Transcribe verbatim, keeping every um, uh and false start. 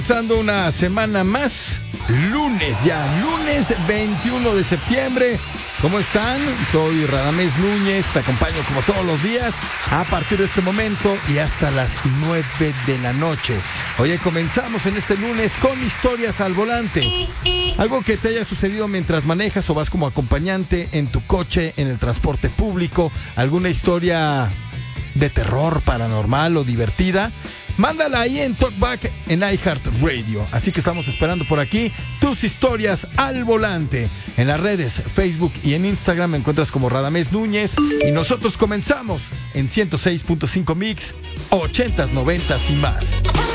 Comenzando una semana más, lunes ya, lunes veintiuno de septiembre. ¿Cómo están? Soy Radamés Núñez, te acompaño como todos los días a partir de este momento y hasta las nueve de la noche. Oye, comenzamos en este lunes con historias al volante. Algo que te haya sucedido mientras manejas o vas como acompañante en tu coche, en el transporte público, alguna historia de terror, paranormal o divertida. Mándala ahí en Talkback en iHeartRadio. Así que estamos esperando por aquí tus historias al volante. En las redes, Facebook y en Instagram me encuentras como Radamés Núñez. Y nosotros comenzamos en ciento seis punto cinco Mix, ochentas, noventas y más.